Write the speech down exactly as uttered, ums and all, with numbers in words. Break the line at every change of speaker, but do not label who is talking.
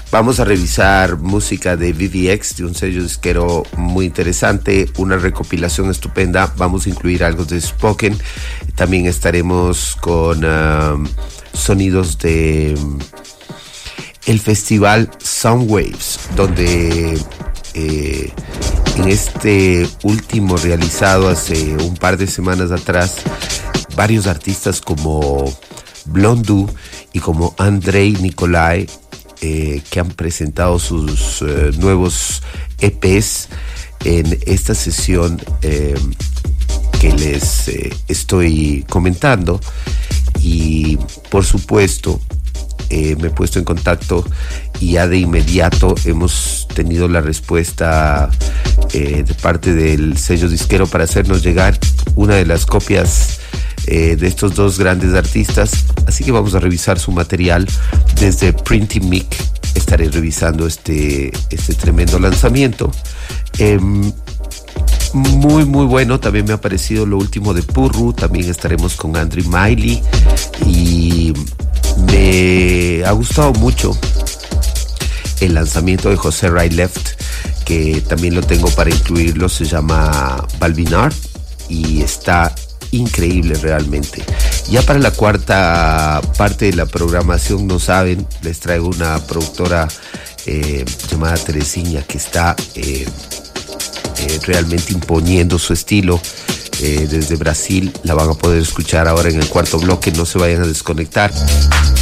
Vamos a revisar música de V V X, de un sello disquero muy interesante, una recopilación estupenda. Vamos a incluir algo de Spoken. También estaremos con uh, sonidos de um, el festival Soundwaves, donde eh, en este último realizado hace un par de semanas atrás, varios artistas como Blondu y como Andrei Nikolai, Eh, que han presentado sus eh, nuevos E Pes en esta sesión eh, que les eh, estoy comentando. Y por supuesto eh, me he puesto en contacto y ya de inmediato hemos tenido la respuesta eh, de parte del sello disquero para hacernos llegar una de las copias Eh, de estos dos grandes artistas, así que vamos a revisar su material desde Printing Mic. Estaré revisando este, este tremendo lanzamiento, eh, muy muy bueno. También me ha parecido lo último de Purru. También estaremos con Andrew Miley y me ha gustado mucho el lanzamiento de José Ray Left, que también lo tengo para incluirlo. Se llama Balvinar y está increíble realmente. Ya para la cuarta parte de la programación, no saben, les traigo una productora eh, llamada Teresinha, que está eh, eh, realmente imponiendo su estilo eh, desde Brasil. La van a poder escuchar ahora en el cuarto bloque. No se vayan a desconectar.